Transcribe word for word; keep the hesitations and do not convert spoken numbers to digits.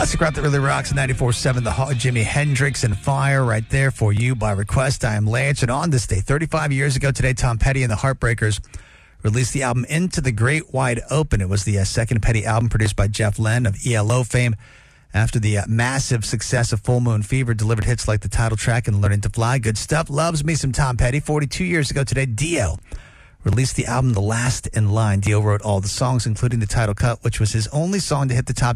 Classic rock that really rocks. ninety-four point seven, the Jimi Hendrix and Fire right there for you by request. I am Lance, and on this day, thirty-five years ago today, Tom Petty and the Heartbreakers released the album Into the Great Wide Open. It was the uh, second Petty album produced by Jeff Lynne of E L O fame. After the uh, massive success of Full Moon Fever, delivered hits like the title track and Learning to Fly. Good stuff. Loves me some Tom Petty. forty-two years ago today, Dio released the album The Last in Line. Dio wrote all the songs, including the title cut, which was his only song to hit the top